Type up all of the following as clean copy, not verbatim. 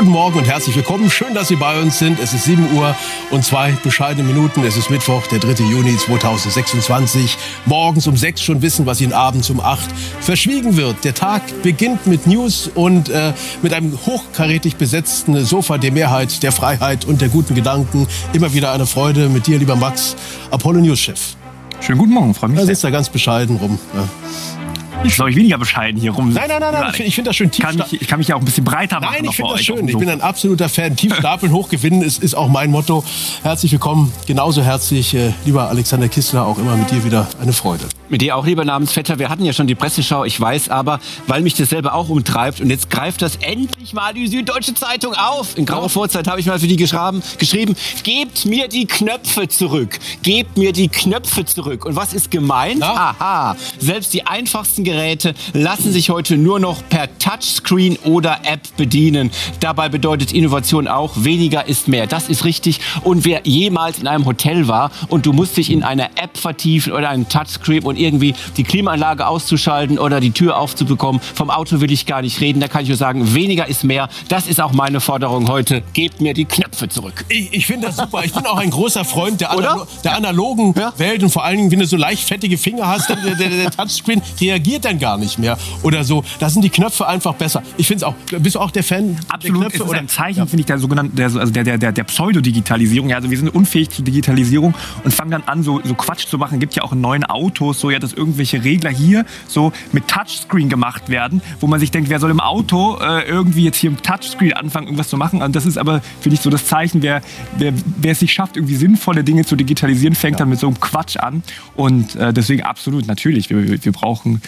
guten Morgen und herzlich willkommen. Schön, dass Sie bei uns sind. Es ist 7 Uhr und 2 bescheidene Minuten. Es ist Mittwoch, der 3. Juni 2026. Morgens um 6 schon wissen, was Ihnen abends um 8 verschwiegen wird. Der Tag beginnt mit News und mit einem hochkarätig besetzten Sofa der Mehrheit, der Freiheit und der guten Gedanken. Immer wieder eine Freude mit dir, lieber Max, Apollo News-Chef. Schönen guten Morgen, freue mich. Da sitzt er ganz bescheiden rum. Ja. Ich soll weniger bescheiden hier rum. Nein. Ich finde das schön tief. Ich kann mich ja auch ein bisschen breiter machen. Nein, ich finde das schön. Ich bin ein absoluter Fan. Tief stapeln, hoch gewinnen ist auch mein Motto. Herzlich willkommen. Genauso herzlich, lieber Alexander Kissler, auch immer mit dir wieder eine Freude. Mit dir auch, lieber Namensvetter. Wir hatten ja schon die Presseschau, ich weiß aber, weil mich das selber auch umtreibt. Und jetzt greift das endlich mal die Süddeutsche Zeitung auf. In grauer Vorzeit habe ich mal für die geschrieben, gebt mir die Knöpfe zurück. Gebt mir die Knöpfe zurück. Und was ist gemeint? Aha, selbst die einfachsten Geräte lassen sich heute nur noch per Touchscreen oder App bedienen. Dabei bedeutet Innovation auch, weniger ist mehr. Das ist richtig. Und wer jemals in einem Hotel war und du musst dich in eine App vertiefen oder einen Touchscreen und irgendwie die Klimaanlage auszuschalten oder die Tür aufzubekommen, vom Auto will ich gar nicht reden. Da kann ich nur sagen, weniger ist mehr. Das ist auch meine Forderung heute. Gebt mir die Knöpfe zurück. Ich finde das super. Ich bin auch ein großer Freund der analogen Welt und vor allen Dingen, wenn du so leicht fettige Finger hast, der Touchscreen reagiert dann gar nicht mehr oder so. Da sind die Knöpfe einfach besser. Ich finde es auch. Bist du auch der Fan Absolut, der Knöpfe? Absolut, ist ein Zeichen, finde ich, der sogenannten, der Pseudodigitalisierung. Ja, also wir sind unfähig zur Digitalisierung und fangen dann an, so Quatsch zu machen. Gibt ja auch in neuen Autos so, ja, dass irgendwelche Regler hier so mit Touchscreen gemacht werden, wo man sich denkt, wer soll im Auto irgendwie jetzt hier im Touchscreen anfangen, irgendwas zu machen. Und das ist aber, finde ich, so das Zeichen, wer es nicht schafft, irgendwie sinnvolle Dinge zu digitalisieren, fängt dann mit so einem Quatsch an. Und deswegen absolut, natürlich, wir brauchen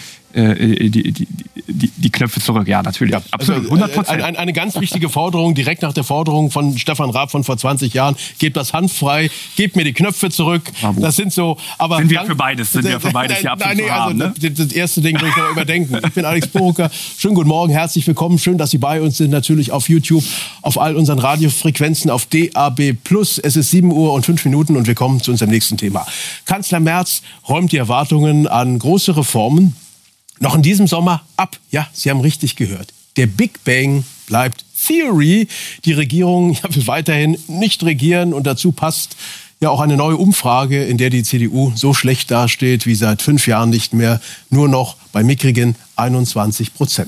die Knöpfe zurück. Ja, natürlich. Ja, absolut. 100%. Eine ganz wichtige Forderung, direkt nach der Forderung von Stefan Raab von vor 20 Jahren. Gebt das handfrei, gebt mir die Knöpfe zurück. Bravo. Das sind so. Aber sind wir für beides hier absolut zu haben, ne? Das erste Ding will ich noch überdenken. Ich bin Alex Borucker. Schönen guten Morgen, herzlich willkommen. Schön, dass Sie bei uns sind. Natürlich auf YouTube, auf all unseren Radiofrequenzen, auf DAB+. Es ist 7 Uhr und 5 Minuten und wir kommen zu unserem nächsten Thema. Kanzler Merz räumt die Erwartungen an große Reformen noch in diesem Sommer ab. Ja, Sie haben richtig gehört. Der Big Bang bleibt Theory. Die Regierung will weiterhin nicht regieren und dazu passt ja auch eine neue Umfrage, in der die CDU so schlecht dasteht wie seit 5 Jahren nicht mehr, nur noch bei mickrigen 21%.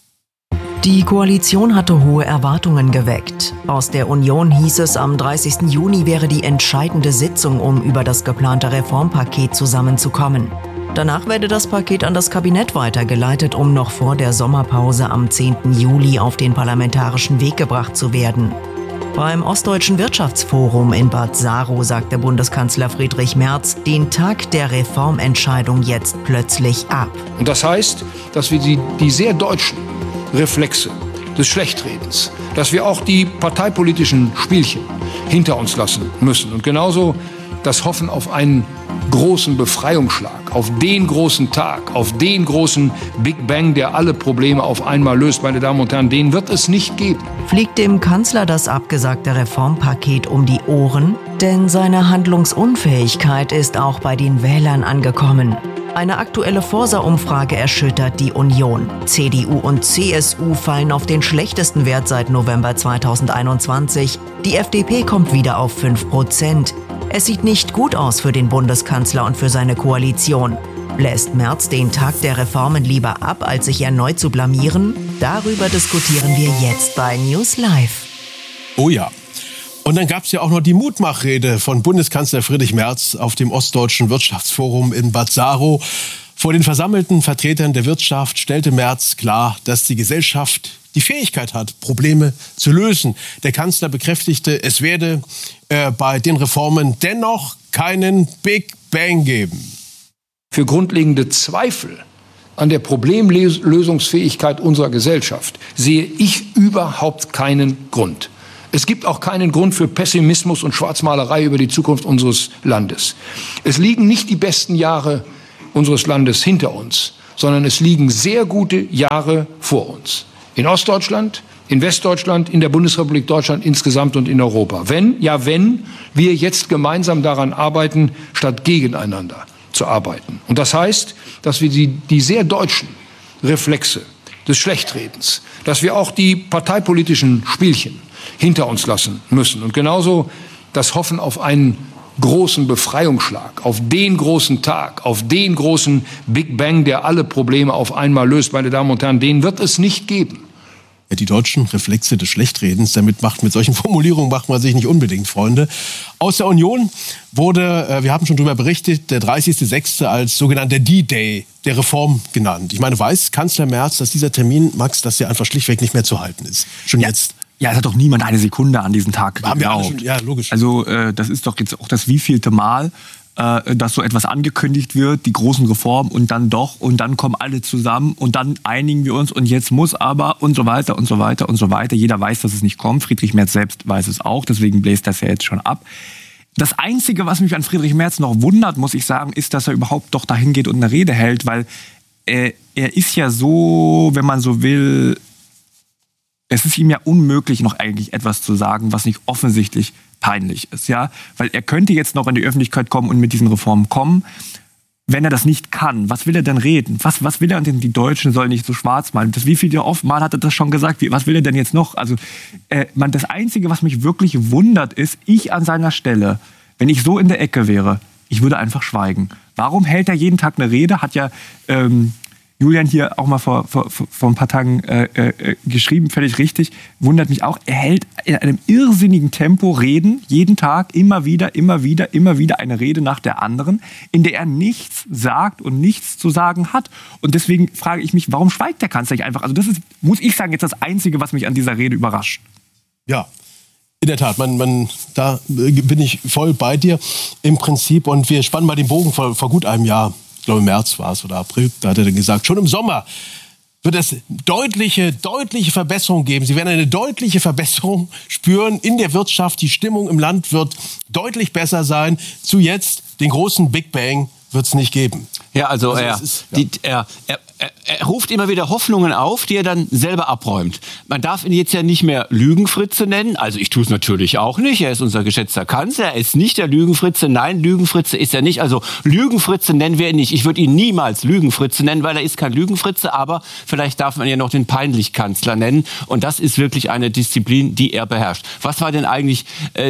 Die Koalition hatte hohe Erwartungen geweckt. Aus der Union hieß es, am 30. Juni wäre die entscheidende Sitzung, um über das geplante Reformpaket zusammenzukommen. Danach werde das Paket an das Kabinett weitergeleitet, um noch vor der Sommerpause am 10. Juli auf den parlamentarischen Weg gebracht zu werden. Beim Ostdeutschen Wirtschaftsforum in Bad Saro sagte Bundeskanzler Friedrich Merz den Tag der Reformentscheidung jetzt plötzlich ab. Und das heißt, dass wir die sehr deutschen Reflexe des Schlechtredens, dass wir auch die parteipolitischen Spielchen hinter uns lassen müssen und genauso das Hoffen auf einen großen Befreiungsschlag, auf den großen Tag, auf den großen Big Bang, der alle Probleme auf einmal löst, meine Damen und Herren, den wird es nicht geben. Fliegt dem Kanzler das abgesagte Reformpaket um die Ohren? Denn seine Handlungsunfähigkeit ist auch bei den Wählern angekommen. Eine aktuelle Forsa-Umfrage erschüttert die Union. CDU und CSU fallen auf den schlechtesten Wert seit November 2021. Die FDP kommt wieder auf 5%. Es sieht nicht gut aus für den Bundeskanzler und für seine Koalition. Bläst Merz den Tag der Reformen lieber ab, als sich erneut zu blamieren? Darüber diskutieren wir jetzt bei News Live. Oh ja. Und dann gab es ja auch noch die Mutmachrede von Bundeskanzler Friedrich Merz auf dem Ostdeutschen Wirtschaftsforum in Bad Saro. Vor den versammelten Vertretern der Wirtschaft stellte Merz klar, dass die Gesellschaft die Fähigkeit hat, Probleme zu lösen. Der Kanzler bekräftigte, es werde bei den Reformen dennoch keinen Big Bang geben. Für grundlegende Zweifel an der Problemlösungsfähigkeit unserer Gesellschaft sehe ich überhaupt keinen Grund. Es gibt auch keinen Grund für Pessimismus und Schwarzmalerei über die Zukunft unseres Landes. Es liegen nicht die besten Jahre unseres Landes hinter uns, sondern es liegen sehr gute Jahre vor uns. In Ostdeutschland, in Westdeutschland, in der Bundesrepublik Deutschland insgesamt und in Europa. Wenn wir jetzt gemeinsam daran arbeiten, statt gegeneinander zu arbeiten. Und das heißt, dass wir die sehr deutschen Reflexe des Schlechtredens, dass wir auch die parteipolitischen Spielchen hinter uns lassen müssen und genauso das Hoffen auf einen großen Befreiungsschlag, auf den großen Tag, auf den großen Big Bang, der alle Probleme auf einmal löst, meine Damen und Herren, den wird es nicht geben. Ja, die deutschen Reflexe des Schlechtredens, mit solchen Formulierungen macht man sich nicht unbedingt Freunde. Aus der Union wurde, wir haben schon darüber berichtet, der 30.06. als sogenannter D-Day der Reform genannt. Ich meine, weiß Kanzler Merz, dass dieser Termin, Max, dass der einfach schlichtweg nicht mehr zu halten ist? Schon jetzt? Ja, es hat doch niemand eine Sekunde an diesen Tag geglaubt. Ja, logisch. Also das ist doch jetzt auch das wievielte Mal, dass so etwas angekündigt wird, die großen Reformen und dann kommen alle zusammen und dann einigen wir uns und jetzt muss aber und so weiter und so weiter und so weiter. Jeder weiß, dass es nicht kommt. Friedrich Merz selbst weiß es auch, deswegen bläst das ja jetzt schon ab. Das Einzige, was mich an Friedrich Merz noch wundert, muss ich sagen, ist, dass er überhaupt doch dahin geht und eine Rede hält, weil er ist ja so, wenn man so will, es ist ihm ja unmöglich, noch eigentlich etwas zu sagen, was nicht offensichtlich peinlich ist, ja, weil er könnte jetzt noch in die Öffentlichkeit kommen und mit diesen Reformen kommen. Wenn er das nicht kann, was will er denn reden? Was will er denn? Die Deutschen sollen nicht so schwarz malen. Wie viele Mal hat er das schon gesagt? Was will er denn jetzt noch? Also das Einzige, was mich wirklich wundert, ist, ich an seiner Stelle, wenn ich so in der Ecke wäre, ich würde einfach schweigen. Warum hält er jeden Tag eine Rede? Hat ja Julian hier auch mal vor ein paar Tagen geschrieben, völlig richtig, wundert mich auch. Er hält in einem irrsinnigen Tempo Reden, jeden Tag, immer wieder eine Rede nach der anderen, in der er nichts sagt und nichts zu sagen hat. Und deswegen frage ich mich, warum schweigt der Kanzler nicht einfach? Also das ist, muss ich sagen, jetzt das Einzige, was mich an dieser Rede überrascht. Ja. In der Tat, da bin ich voll bei dir im Prinzip. Und wir spannen mal den Bogen vor gut einem Jahr. Ich glaube, März war es oder April, da hat er dann gesagt, schon im Sommer wird es deutliche Verbesserungen geben. Sie werden eine deutliche Verbesserung spüren in der Wirtschaft. Die Stimmung im Land wird deutlich besser sein. Zu jetzt, den großen Big Bang, wird es nicht geben. Ja, also er ruft immer wieder Hoffnungen auf, die er dann selber abräumt. Man darf ihn jetzt ja nicht mehr Lügenfritze nennen. Also ich tue es natürlich auch nicht. Er ist unser geschätzter Kanzler. Er ist nicht der Lügenfritze. Nein, Lügenfritze ist er nicht. Also Lügenfritze nennen wir ihn nicht. Ich würde ihn niemals Lügenfritze nennen, weil er ist kein Lügenfritze. Aber vielleicht darf man ja noch den Peinlichkanzler nennen. Und das ist wirklich eine Disziplin, die er beherrscht. Was war denn eigentlich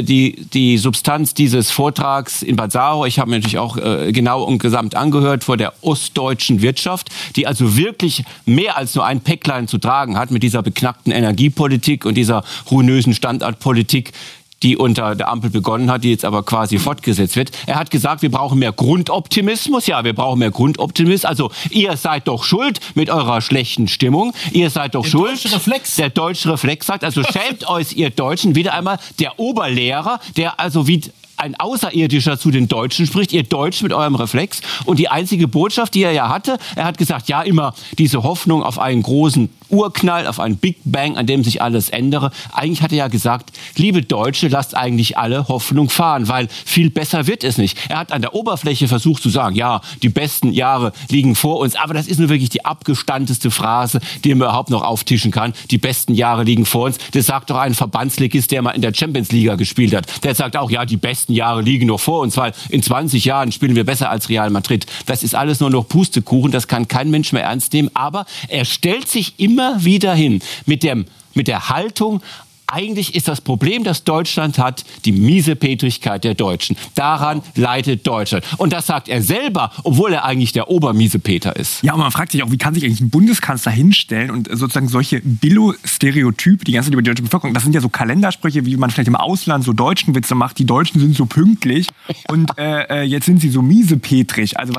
die Substanz dieses Vortrags in Bad Saro? Ich habe mir natürlich auch genau und gesamt angehört vor der ostdeutschen Wirtschaft, die also wirklich mehr als nur ein Päcklein zu tragen hat mit dieser beknackten Energiepolitik und dieser ruinösen Standortpolitik, die unter der Ampel begonnen hat, die jetzt aber quasi fortgesetzt wird. Er hat gesagt, wir brauchen mehr Grundoptimismus. Ja, wir brauchen mehr Grundoptimismus. Also ihr seid doch schuld mit eurer schlechten Stimmung. Ihr seid doch schuld. Der deutsche Reflex sagt, also schämt euch ihr Deutschen. Wieder einmal der Oberlehrer, der also wie ein Außerirdischer zu den Deutschen spricht, ihr Deutsch mit eurem Reflex. Und die einzige Botschaft, die er ja hatte, er hat gesagt, ja, immer diese Hoffnung auf einen großen Urknall, auf einen Big Bang, an dem sich alles ändere. Eigentlich hat er ja gesagt, liebe Deutsche, lasst eigentlich alle Hoffnung fahren, weil viel besser wird es nicht. Er hat an der Oberfläche versucht zu sagen, ja, die besten Jahre liegen vor uns, aber das ist nur wirklich die abgestandeste Phrase, die man überhaupt noch auftischen kann. Die besten Jahre liegen vor uns. Das sagt doch ein Verbandsligist, der mal in der Champions League gespielt hat. Der sagt auch, ja, die besten Jahre liegen noch vor uns, weil in 20 Jahren spielen wir besser als Real Madrid. Das ist alles nur noch Pustekuchen, das kann kein Mensch mehr ernst nehmen, aber er stellt sich immer wieder hin mit der Haltung, eigentlich ist das Problem, das Deutschland hat, die Miesepetrigkeit der Deutschen. Daran leidet Deutschland. Und das sagt er selber, obwohl er eigentlich der Obermiesepeter ist. Ja, und man fragt sich auch, wie kann sich eigentlich ein Bundeskanzler hinstellen und sozusagen solche Billo-Stereotype, die ganze Zeit über die deutsche Bevölkerung, das sind ja so Kalendersprüche, wie man vielleicht im Ausland so deutschen Witze macht, die Deutschen sind so pünktlich und jetzt sind sie so miesepetrig. Also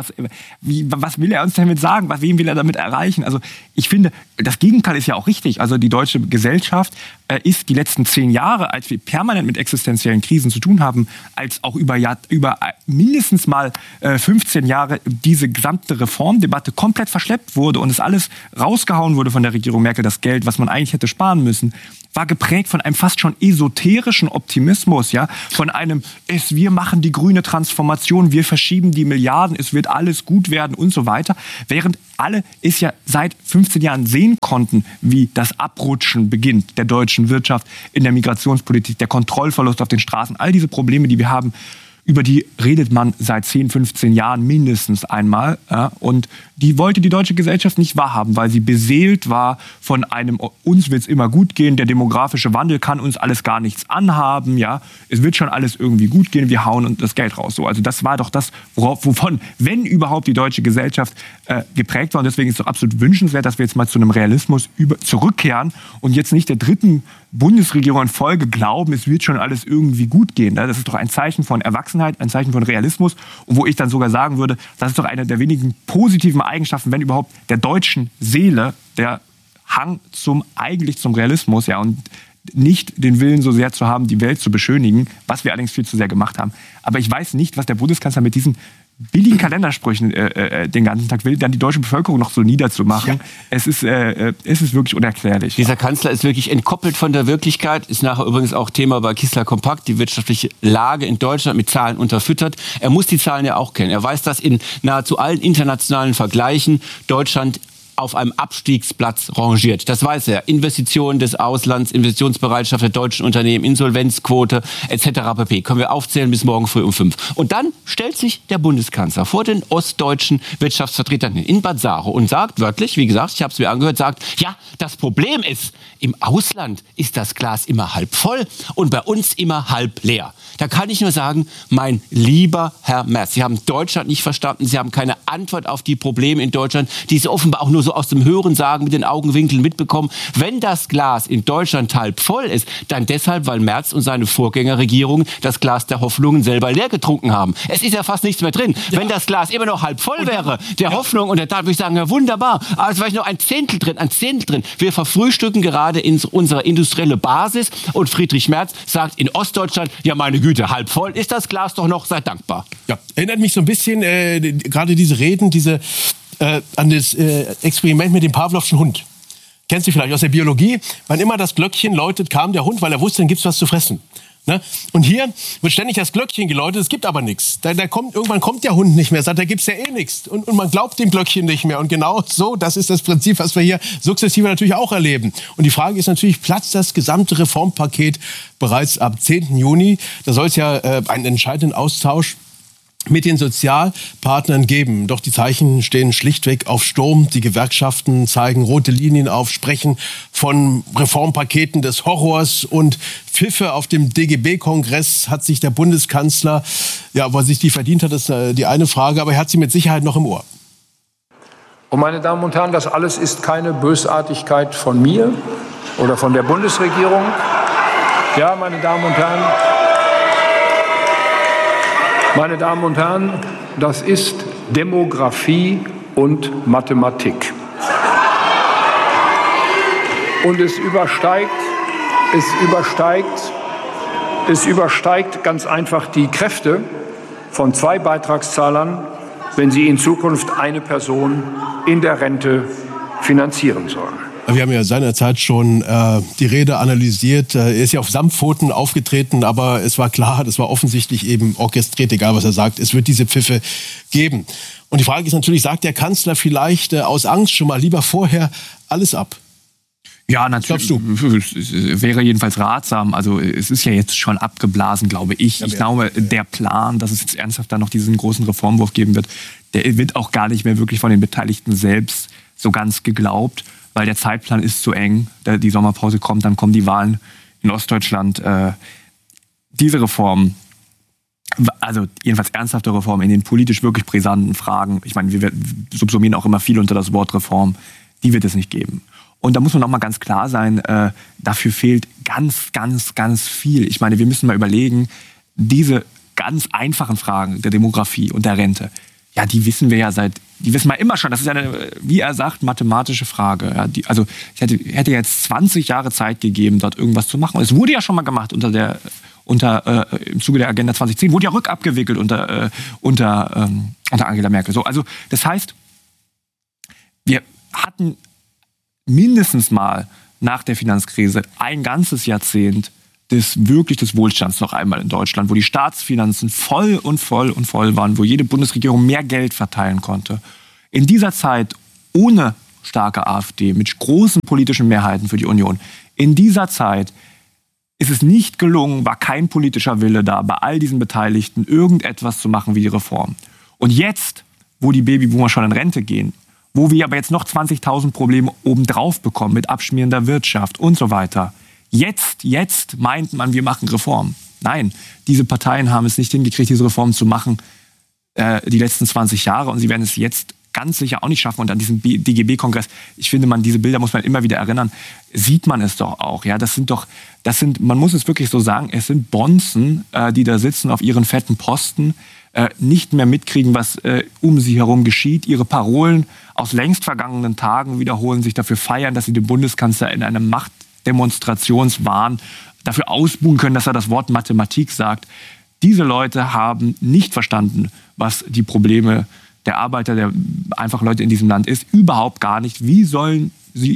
was will er uns damit sagen? Wen will er damit erreichen? Also ich finde, das Gegenteil ist ja auch richtig. Also die deutsche Gesellschaft ist die letzten 10 Jahre, als wir permanent mit existenziellen Krisen zu tun haben, als auch über mindestens mal 15 Jahre diese gesamte Reformdebatte komplett verschleppt wurde und es alles rausgehauen wurde von der Regierung Merkel, das Geld, was man eigentlich hätte sparen müssen, war geprägt von einem fast schon esoterischen Optimismus, ja, von einem, wir machen die grüne Transformation, wir verschieben die Milliarden, es wird alles gut werden und so weiter, während alle es ja seit 15 Jahren sehen konnten, wie das Abrutschen beginnt der deutschen Wirtschaft in der Migrationspolitik, der Kontrollverlust auf den Straßen, all diese Probleme, die wir haben, über die redet man seit 10, 15 Jahren mindestens einmal. Ja, und die wollte die deutsche Gesellschaft nicht wahrhaben, weil sie beseelt war von einem, uns wird es immer gut gehen, der demografische Wandel kann uns alles gar nichts anhaben. Ja, es wird schon alles irgendwie gut gehen, wir hauen uns das Geld raus. So, also das war doch das, wovon, wenn überhaupt, die deutsche Gesellschaft geprägt war. Und deswegen ist es doch absolut wünschenswert, dass wir jetzt mal zu einem Realismus zurückkehren und jetzt nicht der dritten Bundesregierung in Folge glauben, es wird schon alles irgendwie gut gehen. Das ist doch ein Zeichen von Erwachsenheit, ein Zeichen von Realismus. Und wo ich dann sogar sagen würde, das ist doch eine der wenigen positiven Eigenschaften, wenn überhaupt, der deutschen Seele, der Hang eigentlich zum Realismus, ja, und nicht den Willen so sehr zu haben, die Welt zu beschönigen, was wir allerdings viel zu sehr gemacht haben. Aber ich weiß nicht, was der Bundeskanzler mit diesen billigen Kalendersprüchen den ganzen Tag will, dann die deutsche Bevölkerung noch so niederzumachen. Ja. Es ist wirklich unerklärlich. Dieser Kanzler ist wirklich entkoppelt von der Wirklichkeit, ist nachher übrigens auch Thema bei Kissler Kompakt, die wirtschaftliche Lage in Deutschland mit Zahlen unterfüttert. Er muss die Zahlen ja auch kennen. Er weiß, dass in nahezu allen internationalen Vergleichen Deutschland auf einem Abstiegsplatz rangiert. Das weiß er. Investitionen des Auslands, Investitionsbereitschaft der deutschen Unternehmen, Insolvenzquote etc. pp. Können wir aufzählen bis morgen früh um 5. Und dann stellt sich der Bundeskanzler vor den ostdeutschen Wirtschaftsvertretern in Bad Saro und sagt wörtlich, wie gesagt, ich habe es mir angehört, sagt, ja, das Problem ist, im Ausland ist das Glas immer halb voll und bei uns immer halb leer. Da kann ich nur sagen, mein lieber Herr Merz, Sie haben Deutschland nicht verstanden, Sie haben keine Antwort auf die Probleme in Deutschland, die Sie offenbar auch nur so aus dem Hörensagen mit den Augenwinkeln mitbekommen. Wenn das Glas in Deutschland halb voll ist, dann deshalb, weil Merz und seine Vorgängerregierung das Glas der Hoffnungen selber leer getrunken haben. Es ist ja fast nichts mehr drin. Ja. Wenn das Glas immer noch halb voll wäre, der Hoffnung und der Tat, würde ich sagen, ja wunderbar, aber es war noch ein Zehntel drin. Wir verfrühstücken gerade in unsere industrielle Basis und Friedrich Merz sagt in Ostdeutschland, ja meine Güte, halb voll ist das Glas doch noch, seid dankbar. Ja, erinnert mich so ein bisschen, gerade diese Reden, an das Experiment mit dem Pawlowschen Hund. Kennst du vielleicht aus der Biologie? Wann immer das Glöckchen läutet, kam der Hund, weil er wusste, dann gibt's was zu fressen. Ne? Und hier wird ständig das Glöckchen geläutet, es gibt aber nichts. Irgendwann kommt der Hund nicht mehr, sagt, da gibt's ja eh nichts. Und man glaubt dem Glöckchen nicht mehr. Und genau so, das ist das Prinzip, was wir hier sukzessive natürlich auch erleben. Und die Frage ist natürlich, platzt das gesamte Reformpaket bereits ab 10. Juni? Da soll es ja einen entscheidenden Austausch mit den Sozialpartnern geben. Doch die Zeichen stehen schlichtweg auf Sturm. Die Gewerkschaften zeigen rote Linien auf, sprechen von Reformpaketen des Horrors und Pfiffe. Auf dem DGB-Kongress hat sich der Bundeskanzler, ja, ob er sich die verdient hat, ist die eine Frage, aber er hat sie mit Sicherheit noch im Ohr. Und meine Damen und Herren, das alles ist keine Bösartigkeit von mir oder von der Bundesregierung. Ja, meine Damen und Herren, das ist Demografie und Mathematik. Und es übersteigt ganz einfach die Kräfte von 2 Beitragszahlern, wenn sie in Zukunft eine Person in der Rente finanzieren sollen. Wir haben ja seinerzeit schon die Rede analysiert. Er ist ja auf Samtpfoten aufgetreten, aber es war klar, das war offensichtlich eben orchestriert, egal was er sagt. Es wird diese Pfiffe geben. Und die Frage ist natürlich, sagt der Kanzler vielleicht aus Angst schon mal lieber vorher alles ab? Ja, natürlich. Es wäre jedenfalls ratsam. Also es ist ja jetzt schon abgeblasen, glaube ich. Ich glaube, der Plan, dass es jetzt ernsthaft da noch diesen großen Reformwurf geben wird, der wird auch gar nicht mehr wirklich von den Beteiligten selbst so ganz geglaubt. Weil der Zeitplan ist zu eng, die Sommerpause kommt, dann kommen die Wahlen in Ostdeutschland. Diese Reform, also jedenfalls ernsthafte Reform in den politisch wirklich brisanten Fragen, ich meine, wir subsumieren auch immer viel unter das Wort Reform, die wird es nicht geben. Und da muss man auch mal ganz klar sein, dafür fehlt ganz, ganz, ganz viel. Ich meine, wir müssen mal überlegen, diese ganz einfachen Fragen der Demografie und der Rente, ja, die wissen wir immer schon. Das ist eine, wie er sagt, mathematische Frage. Ja, also ich hätte jetzt 20 Jahre Zeit gegeben, dort irgendwas zu machen. Und es wurde ja schon mal gemacht im Zuge der Agenda 2010, wurde ja rückabgewickelt unter Angela Merkel. So, also das heißt, wir hatten mindestens mal nach der Finanzkrise ein ganzes Jahrzehnt des Wohlstands noch einmal in Deutschland, wo die Staatsfinanzen voll waren, wo jede Bundesregierung mehr Geld verteilen konnte. In dieser Zeit ohne starke AfD, mit großen politischen Mehrheiten für die Union, in dieser Zeit ist es nicht gelungen, war kein politischer Wille da, bei all diesen Beteiligten irgendetwas zu machen wie die Reform. Und jetzt, wo die Babyboomer schon in Rente gehen, wo wir aber jetzt noch 20.000 Probleme obendrauf bekommen mit abschmierender Wirtschaft und so weiter, jetzt meint man, wir machen Reformen. Nein, diese Parteien haben es nicht hingekriegt, diese Reformen zu machen, die letzten 20 Jahre, und sie werden es jetzt ganz sicher auch nicht schaffen. Und an diesem DGB-Kongress, ich finde, diese Bilder muss man immer wieder erinnern, sieht man es doch auch. Ja, man muss es wirklich so sagen, es sind Bonzen, die da sitzen auf ihren fetten Posten, nicht mehr mitkriegen, was um sie herum geschieht. Ihre Parolen aus längst vergangenen Tagen wiederholen sich, dafür feiern, dass sie den Bundeskanzler in einem Machtdemonstrationswahn dafür ausbuhen können, dass er das Wort Mathematik sagt. Diese Leute haben nicht verstanden, was die Probleme der Arbeiter, der einfachen Leute in diesem Land ist. Überhaupt gar nicht. Wie soll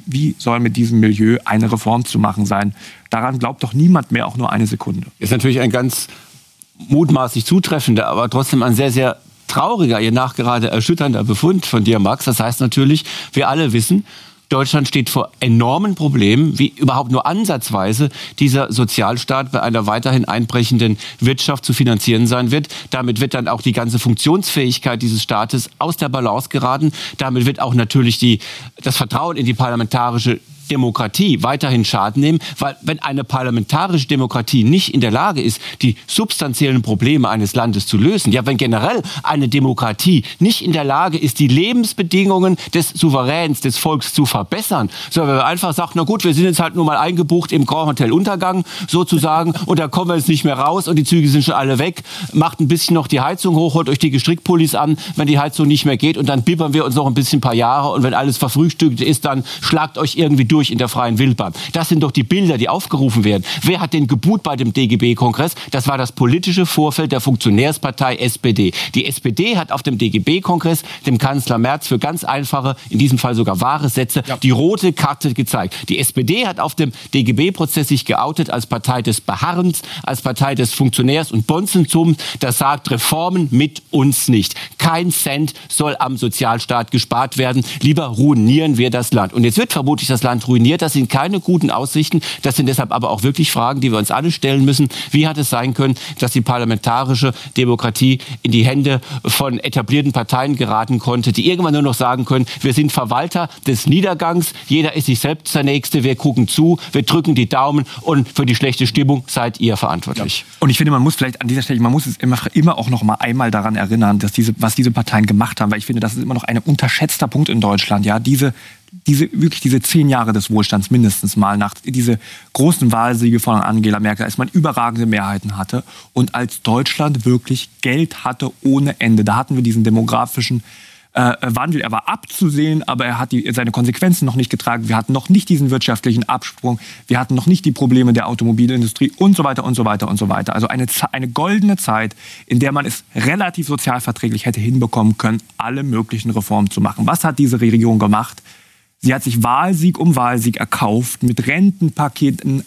mit diesem Milieu eine Reform zu machen sein? Daran glaubt doch niemand mehr, auch nur eine Sekunde. Ist natürlich ein ganz mutmaßlich zutreffender, aber trotzdem ein sehr, sehr trauriger, je nachgerade erschütternder Befund von dir, Max. Das heißt natürlich, wir alle wissen, Deutschland steht vor enormen Problemen, wie überhaupt nur ansatzweise dieser Sozialstaat bei einer weiterhin einbrechenden Wirtschaft zu finanzieren sein wird. Damit wird dann auch die ganze Funktionsfähigkeit dieses Staates aus der Balance geraten. Damit wird auch natürlich das Vertrauen in die parlamentarische Demokratie weiterhin Schaden nehmen, weil wenn eine parlamentarische Demokratie nicht in der Lage ist, die substanziellen Probleme eines Landes zu lösen, ja, wenn generell eine Demokratie nicht in der Lage ist, die Lebensbedingungen des Souveräns, des Volks zu verbessern, sondern wenn man einfach sagt, na gut, wir sind jetzt halt nur mal eingebucht im Grand Hotel Untergang sozusagen und da kommen wir jetzt nicht mehr raus und die Züge sind schon alle weg, macht ein bisschen noch die Heizung hoch, holt euch die Gestrickpullis an, wenn die Heizung nicht mehr geht und dann bibbern wir uns noch ein paar Jahre und wenn alles verfrühstückt ist, dann schlagt euch irgendwie durch in der freien Wildbahn. Das sind doch die Bilder, die aufgerufen werden. Wer hat den geboot bei dem DGB-Kongress? Das war das politische Vorfeld der Funktionärspartei SPD. Die SPD hat auf dem DGB-Kongress dem Kanzler Merz für ganz einfache, in diesem Fall sogar wahre Sätze, die rote Karte gezeigt. Die SPD hat auf dem DGB-Prozess sich geoutet als Partei des Beharrens, als Partei des Funktionärs- und Bonzentums. Das sagt, Reformen mit uns nicht. Kein Cent soll am Sozialstaat gespart werden. Lieber ruinieren wir das Land. Und jetzt wird vermutlich das Land ruiniert. Das sind keine guten Aussichten. Das sind deshalb aber auch wirklich Fragen, die wir uns alle stellen müssen. Wie hat es sein können, dass die parlamentarische Demokratie in die Hände von etablierten Parteien geraten konnte, die irgendwann nur noch sagen können, wir sind Verwalter des Niedergangs, jeder ist sich selbst der Nächste, wir gucken zu, wir drücken die Daumen und für die schlechte Stimmung seid ihr verantwortlich. Ja. Und ich finde, man muss vielleicht an dieser Stelle, man muss es immer auch noch mal einmal daran erinnern, dass was diese Parteien gemacht haben, weil ich finde, das ist immer noch ein unterschätzter Punkt in Deutschland, ja, diese 10 Jahre des Wohlstands mindestens mal nach diese großen Wahlsiege von Angela Merkel, als man überragende Mehrheiten hatte und als Deutschland wirklich Geld hatte ohne Ende. Da hatten wir diesen demografischen Wandel. Er war abzusehen, aber er hat seine Konsequenzen noch nicht getragen. Wir hatten noch nicht diesen wirtschaftlichen Absprung. Wir hatten noch nicht die Probleme der Automobilindustrie und so weiter und so weiter und so weiter. Also eine goldene Zeit, in der man es relativ sozialverträglich hätte hinbekommen können, alle möglichen Reformen zu machen. Was hat diese Regierung gemacht? Sie hat sich Wahlsieg um Wahlsieg erkauft mit Rentenpaketen.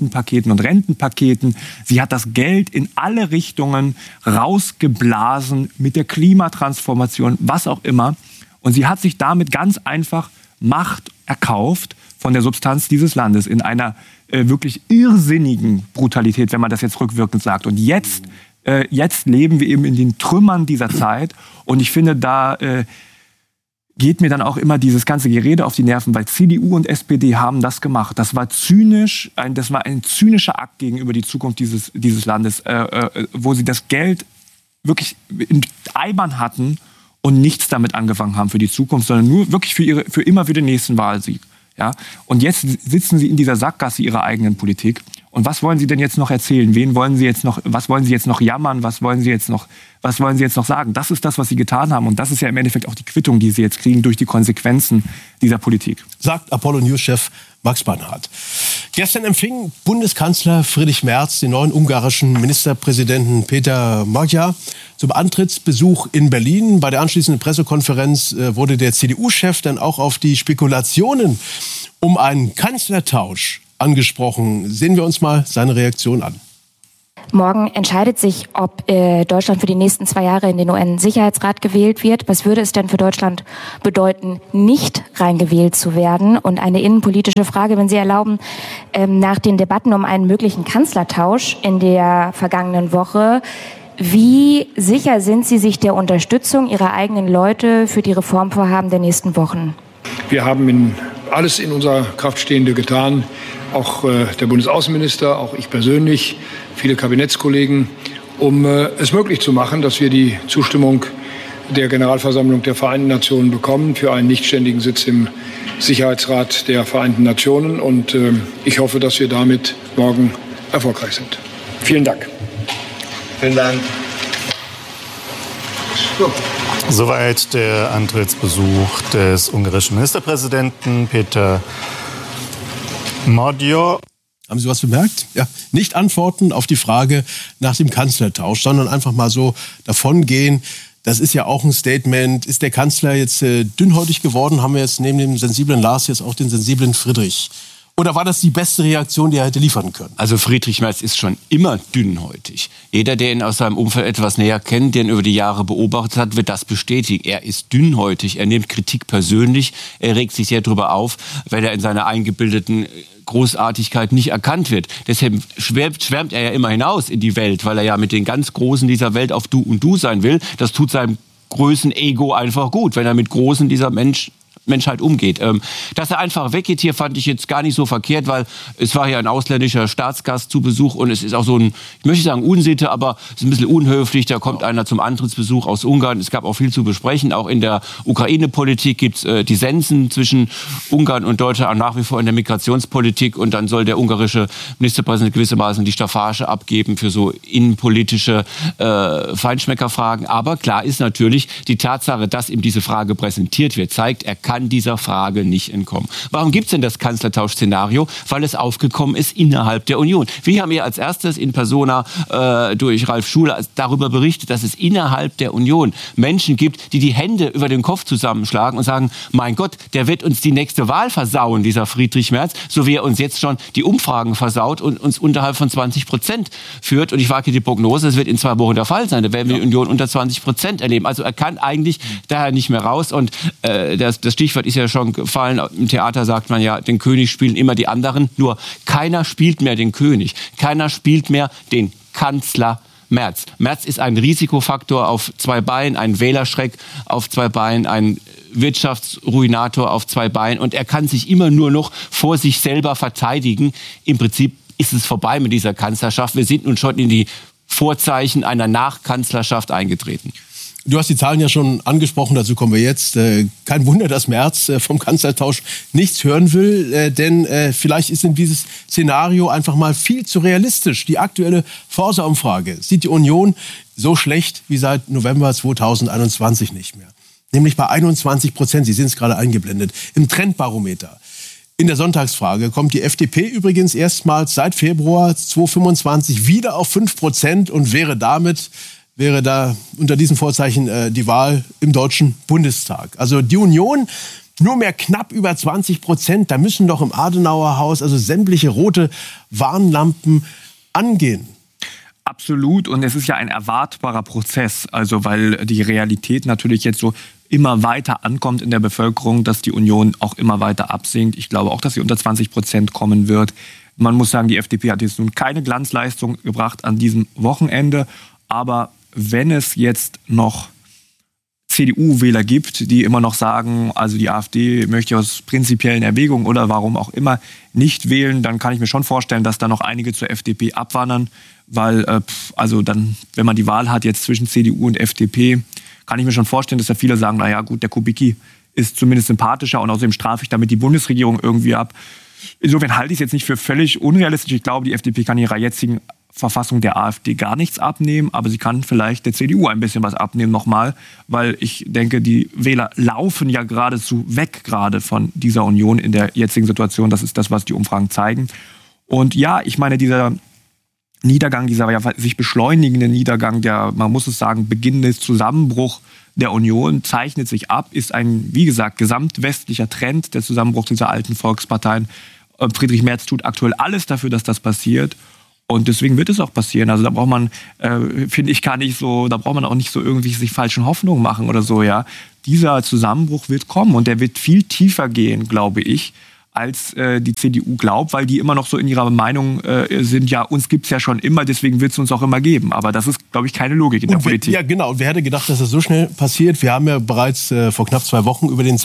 Sie hat das Geld in alle Richtungen rausgeblasen mit der Klimatransformation, was auch immer. Und sie hat sich damit ganz einfach Macht erkauft von der Substanz dieses Landes in einer wirklich irrsinnigen Brutalität, wenn man das jetzt rückwirkend sagt. Und jetzt leben wir eben in den Trümmern dieser Zeit. Und ich finde, da geht mir dann auch immer dieses ganze Gerede auf die Nerven, weil CDU und SPD haben das gemacht. Das war zynisch, das war ein zynischer Akt gegenüber die Zukunft dieses Landes, wo sie das Geld wirklich in Eimern hatten und nichts damit angefangen haben für die Zukunft, sondern nur wirklich für den nächsten Wahlsieg. Ja? Und jetzt sitzen sie in dieser Sackgasse ihrer eigenen Politik. Und was wollen sie denn jetzt noch erzählen? Was wollen sie jetzt noch jammern? Was wollen sie jetzt noch sagen? Das ist das, was sie getan haben. Und das ist ja im Endeffekt auch die Quittung, die sie jetzt kriegen durch die Konsequenzen dieser Politik. Sagt Apollo News-Chef Max Bernhard. Gestern empfing Bundeskanzler Friedrich Merz den neuen ungarischen Ministerpräsidenten Peter Magyar zum Antrittsbesuch in Berlin. Bei der anschließenden Pressekonferenz wurde der CDU-Chef dann auch auf die Spekulationen um einen Kanzlertausch angesprochen. Sehen wir uns mal seine Reaktion an. Morgen entscheidet sich, ob Deutschland für die nächsten 2 Jahre in den UN-Sicherheitsrat gewählt wird. Was würde es denn für Deutschland bedeuten, nicht reingewählt zu werden? Und eine innenpolitische Frage, wenn Sie erlauben, nach den Debatten um einen möglichen Kanzlertausch in der vergangenen Woche, wie sicher sind Sie sich der Unterstützung Ihrer eigenen Leute für die Reformvorhaben der nächsten Wochen? Wir haben alles in unserer Kraft Stehende getan, auch der Bundesaußenminister, auch ich persönlich, viele Kabinettskollegen, um es möglich zu machen, dass wir die Zustimmung der Generalversammlung der Vereinten Nationen bekommen für einen nichtständigen Sitz im Sicherheitsrat der Vereinten Nationen. Und ich hoffe, dass wir damit morgen erfolgreich sind. Vielen Dank. Vielen Dank. So. Soweit der Antrittsbesuch des ungarischen Ministerpräsidenten Peter Magyar. Haben Sie was bemerkt? Ja, nicht antworten auf die Frage nach dem Kanzlertausch, sondern einfach mal so davongehen. Das ist ja auch ein Statement. Ist der Kanzler jetzt dünnhäutig geworden? Haben wir jetzt neben dem sensiblen Lars jetzt auch den sensiblen Friedrich? Oder war das die beste Reaktion, die er hätte liefern können? Also Friedrich Merz ist schon immer dünnhäutig. Jeder, der ihn aus seinem Umfeld etwas näher kennt, der ihn über die Jahre beobachtet hat, wird das bestätigen. Er ist dünnhäutig, er nimmt Kritik persönlich, er regt sich sehr darüber auf, weil er in seiner eingebildeten Großartigkeit nicht erkannt wird. Deshalb schwärmt er ja immer hinaus in die Welt, weil er ja mit den ganz Großen dieser Welt auf Du und Du sein will. Das tut seinem Größen-Ego einfach gut, wenn er mit Großen dieser Menschheit umgeht. Dass er einfach weggeht hier, fand ich jetzt gar nicht so verkehrt, weil es war hier ein ausländischer Staatsgast zu Besuch und es ist auch so ein, ich möchte sagen Unsitte, aber es ist ein bisschen unhöflich. Da kommt einer zum Antrittsbesuch aus Ungarn. Es gab auch viel zu besprechen. Auch in der Ukraine-Politik gibt es Dissensen zwischen Ungarn und Deutschland, auch nach wie vor in der Migrationspolitik. Und dann soll der ungarische Ministerpräsident gewissermaßen die Staffage abgeben für so innenpolitische Feinschmeckerfragen. Aber klar ist natürlich, die Tatsache, dass ihm diese Frage präsentiert wird, zeigt, er kann dieser Frage nicht entkommen. Warum gibt es denn das Kanzlertausch-Szenario? Weil es aufgekommen ist innerhalb der Union. Wir haben ja als erstes in Persona durch Ralf Schuler darüber berichtet, dass es innerhalb der Union Menschen gibt, die die Hände über den Kopf zusammenschlagen und sagen, mein Gott, der wird uns die nächste Wahl versauen, dieser Friedrich Merz, so wie er uns jetzt schon die Umfragen versaut und uns unterhalb von 20% führt. Und ich wage die Prognose, es wird in 2 Wochen der Fall sein. Da werden wir die Union unter 20% erleben. Also er kann eigentlich daher nicht mehr raus. Und das Stichwort ist ja schon gefallen. Im Theater sagt man ja, den König spielen immer die anderen. Nur keiner spielt mehr den König. Keiner spielt mehr den Kanzler Merz. Merz ist ein Risikofaktor auf 2 Beinen, ein Wählerschreck auf 2 Beinen, ein Wirtschaftsruinator auf 2 Beinen. Und er kann sich immer nur noch vor sich selber verteidigen. Im Prinzip ist es vorbei mit dieser Kanzlerschaft. Wir sind nun schon in die Vorzeichen einer Nachkanzlerschaft eingetreten. Du hast die Zahlen ja schon angesprochen, dazu kommen wir jetzt. Kein Wunder, dass Merz vom Kanzlertausch nichts hören will, denn vielleicht ist in dieses Szenario einfach mal viel zu realistisch. Die aktuelle Forsa-Umfrage sieht die Union so schlecht wie seit November 2021 nicht mehr. Nämlich bei 21%, Sie sehen es gerade eingeblendet, im Trendbarometer. In der Sonntagsfrage kommt die FDP übrigens erstmals seit Februar 2025 wieder auf 5% und wäre da unter diesen Vorzeichen die Wahl im Deutschen Bundestag. Also die Union nur mehr knapp über 20%. Da müssen doch im Adenauerhaus also sämtliche rote Warnlampen angehen. Absolut. Und es ist ja ein erwartbarer Prozess. Also weil die Realität natürlich jetzt so immer weiter ankommt in der Bevölkerung, dass die Union auch immer weiter absinkt. Ich glaube auch, dass sie unter 20% kommen wird. Man muss sagen, die FDP hat jetzt nun keine Glanzleistung gebracht an diesem Wochenende. Aber wenn es jetzt noch CDU-Wähler gibt, die immer noch sagen, also die AfD möchte aus prinzipiellen Erwägungen oder warum auch immer nicht wählen, dann kann ich mir schon vorstellen, dass da noch einige zur FDP abwandern, weil also dann, wenn man die Wahl hat jetzt zwischen CDU und FDP, kann ich mir schon vorstellen, dass da viele sagen, naja gut, der Kubicki ist zumindest sympathischer und außerdem strafe ich damit die Bundesregierung irgendwie ab. Insofern halte ich es jetzt nicht für völlig unrealistisch. Ich glaube, die FDP kann ihrer jetzigen Verfassung der AfD gar nichts abnehmen, aber sie kann vielleicht der CDU ein bisschen was abnehmen nochmal, weil ich denke, die Wähler laufen ja geradezu weg gerade von dieser Union in der jetzigen Situation. Das ist das, was die Umfragen zeigen. Und ja, ich meine, dieser Niedergang, dieser ja sich beschleunigende Niedergang, der, man muss es sagen, beginnende Zusammenbruch der Union zeichnet sich ab, ist ein, wie gesagt, gesamtwestlicher Trend, der Zusammenbruch dieser alten Volksparteien. Friedrich Merz tut aktuell alles dafür, dass das passiert. Und deswegen wird es auch passieren. Also da braucht man, finde ich, da braucht man auch nicht so irgendwie sich falschen Hoffnungen machen oder so, ja. Dieser Zusammenbruch wird kommen und der wird viel tiefer gehen, glaube ich, als die CDU glaubt, weil die immer noch so in ihrer Meinung sind, ja, uns gibt's ja schon immer, deswegen wird es uns auch immer geben. Aber das ist, glaube ich, keine Logik in der Politik. Ja, genau. Und wer hätte gedacht, dass das so schnell passiert? Wir haben ja bereits vor knapp 2 Wochen über den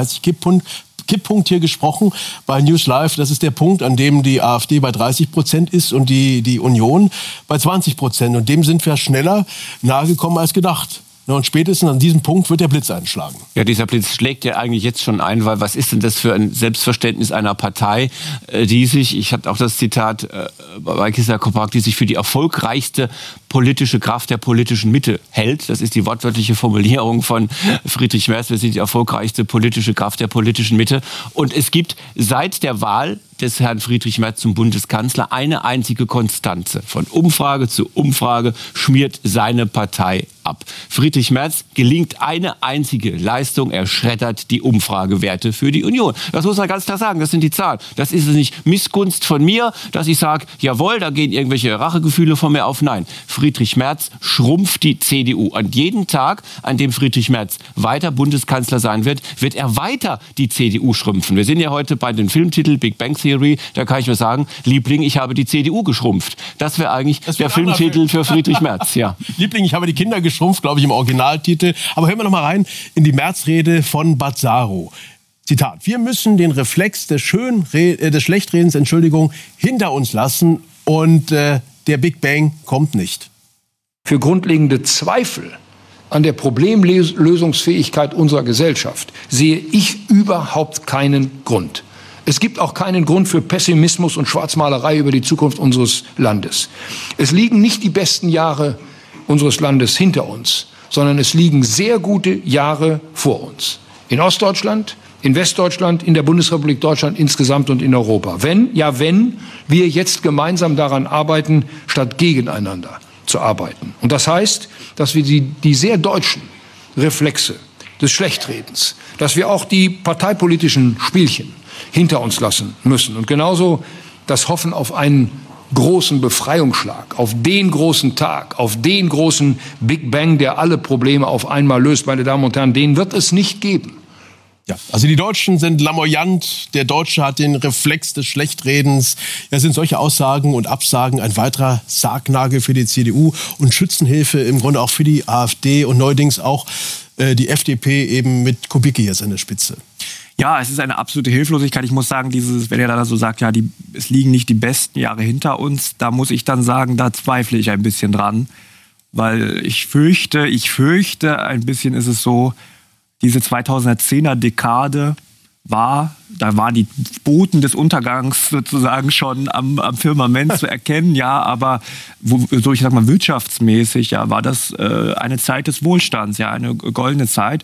2030-Kipppunkt hier gesprochen bei News Live. Das ist der Punkt, an dem die AfD bei 30% ist und die Union bei 20%. Und dem sind wir schneller nahegekommen als gedacht. Und spätestens an diesem Punkt wird der Blitz einschlagen. Ja, dieser Blitz schlägt ja eigentlich jetzt schon ein, weil was ist denn das für ein Selbstverständnis einer Partei, die sich, ich hatte auch das Zitat bei Kisser Koprak, die sich für die erfolgreichste politische Kraft der politischen Mitte hält. Das ist die wortwörtliche Formulierung von Friedrich Merz. Wir sind die erfolgreichste politische Kraft der politischen Mitte. Und es gibt seit der Wahl des Herrn Friedrich Merz zum Bundeskanzler eine einzige Konstante. Von Umfrage zu Umfrage schmiert seine Partei ab. Friedrich Merz gelingt eine einzige Leistung. Er schreddert die Umfragewerte für die Union. Das muss man ganz klar sagen. Das sind die Zahlen. Das ist nicht Missgunst von mir, dass ich sage, jawohl, da gehen irgendwelche Rachegefühle von mir auf. Nein, Friedrich Merz schrumpft die CDU. An jedem Tag, an dem Friedrich Merz weiter Bundeskanzler sein wird, wird er weiter die CDU schrumpfen. Wir sind ja heute bei dem Filmtitel Big Bang Theory. Da kann ich nur sagen, Liebling, ich habe die CDU geschrumpft. Das wäre eigentlich der Filmtitel für Friedrich Merz. Ja. Liebling, ich habe die Kinder geschrumpft, glaube ich, im Originaltitel. Aber hören wir noch mal rein in die Märzrede von Bazzaro. Zitat: Wir müssen den Reflex des Schlechtredens, hinter uns lassen und der Big Bang kommt nicht. Für grundlegende Zweifel an der Problemlösungsfähigkeit unserer Gesellschaft sehe ich überhaupt keinen Grund. Es gibt auch keinen Grund für Pessimismus und Schwarzmalerei über die Zukunft unseres Landes. Es liegen nicht die besten Jahre unseres Landes hinter uns, sondern es liegen sehr gute Jahre vor uns. In Ostdeutschland, in Westdeutschland, in der Bundesrepublik Deutschland insgesamt und in Europa. Wenn wir jetzt gemeinsam daran arbeiten, statt gegeneinander zu arbeiten. Und das heißt, dass wir die sehr deutschen Reflexe des Schlechtredens, dass wir auch die parteipolitischen Spielchen hinter uns lassen müssen. Und genauso das Hoffen auf einen großen Befreiungsschlag, auf den großen Tag, auf den großen Big Bang, der alle Probleme auf einmal löst. Meine Damen und Herren, den wird es nicht geben. Ja, also die Deutschen sind lamoyant, der Deutsche hat den Reflex des Schlechtredens. Ja, sind solche Aussagen und Absagen ein weiterer Sargnagel für die CDU und Schützenhilfe im Grunde auch für die AfD und neuerdings auch die FDP eben mit Kubicki jetzt an der Spitze. Ja, es ist eine absolute Hilflosigkeit. Ich muss sagen, wenn er da so sagt, ja, es liegen nicht die besten Jahre hinter uns, da muss ich dann sagen, da zweifle ich ein bisschen dran. Weil ich fürchte, ein bisschen ist es so, diese 2010er Dekade da waren die Boten des Untergangs sozusagen schon am Firmament zu erkennen, ja, aber ich sag mal wirtschaftsmäßig, ja, war das eine Zeit des Wohlstands, ja, eine goldene Zeit.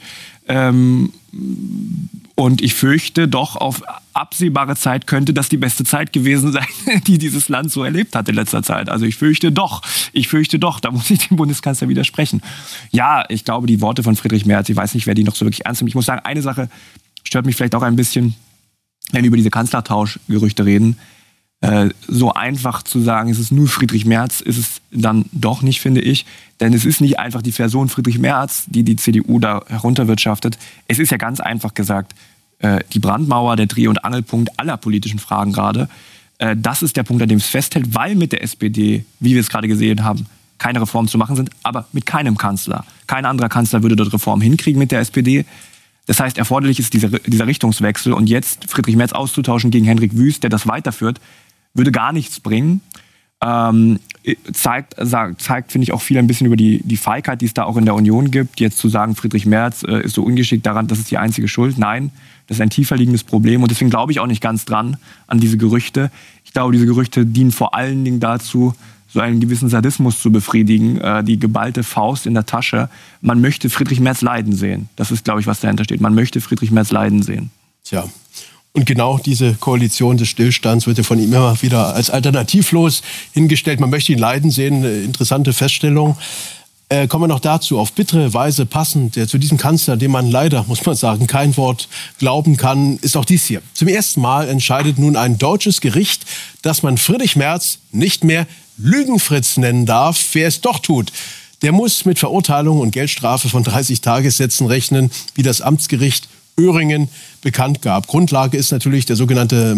Und ich fürchte doch, auf absehbare Zeit könnte das die beste Zeit gewesen sein, die dieses Land so erlebt hat in letzter Zeit. Also ich fürchte doch, da muss ich dem Bundeskanzler widersprechen. Ja, ich glaube, die Worte von Friedrich Merz, ich weiß nicht, wer die noch so wirklich ernst nimmt. Ich muss sagen, eine Sache stört mich vielleicht auch ein bisschen, wenn wir über diese Kanzlertauschgerüchte reden. So einfach zu sagen, es ist nur Friedrich Merz, ist es dann doch nicht, finde ich. Denn es ist nicht einfach die Person Friedrich Merz, die CDU da herunterwirtschaftet. Es ist ja ganz einfach gesagt, die Brandmauer, der Dreh- und Angelpunkt aller politischen Fragen gerade. Das ist der Punkt, an dem es festhält, weil mit der SPD, wie wir es gerade gesehen haben, keine Reformen zu machen sind, aber mit keinem Kanzler. Kein anderer Kanzler würde dort Reformen hinkriegen mit der SPD. Das heißt, erforderlich ist dieser Richtungswechsel. Und jetzt Friedrich Merz auszutauschen gegen Henrik Wüst, der das weiterführt, würde gar nichts bringen. Zeigt, finde ich, auch viel ein bisschen über die Feigheit, die es da auch in der Union gibt. Jetzt zu sagen, Friedrich Merz ist so ungeschickt daran, das ist die einzige Schuld. Nein, das ist ein tiefer liegendes Problem. Und deswegen glaube ich auch nicht ganz dran an diese Gerüchte. Ich glaube, diese Gerüchte dienen vor allen Dingen dazu, so einen gewissen Sadismus zu befriedigen, die geballte Faust in der Tasche. Man möchte Friedrich Merz leiden sehen. Das ist, glaube ich, was dahinter steht. Man möchte Friedrich Merz leiden sehen. Tja. Und genau diese Koalition des Stillstands wird ja von ihm immer wieder als alternativlos hingestellt. Man möchte ihn leiden sehen, eine interessante Feststellung. Kommen wir noch dazu, auf bittere Weise passend zu diesem Kanzler, dem man leider, muss man sagen, kein Wort glauben kann, ist auch dies hier. Zum ersten Mal entscheidet nun ein deutsches Gericht, dass man Friedrich Merz nicht mehr Lügenfritz nennen darf. Wer es doch tut, der muss mit Verurteilung und Geldstrafe von 30 Tagessätzen rechnen, wie das Amtsgericht Öhringen bekannt gab. Grundlage ist natürlich der sogenannte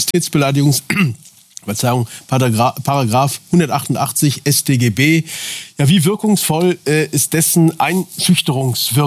Paragraph 188 StGB. Ja, wie wirkungsvoll ist dessen Einschüchterungswirkung?